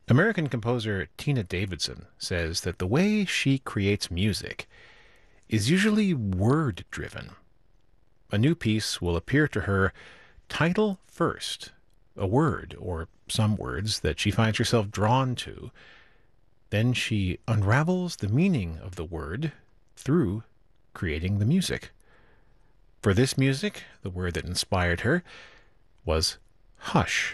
American composer Tina Davidson says that the way she creates music is usually word driven. A new piece will appear to her title first, a word or some words that she finds herself drawn to. Then she unravels the meaning of the word through creating the music. For this music, the word that inspired her was hush.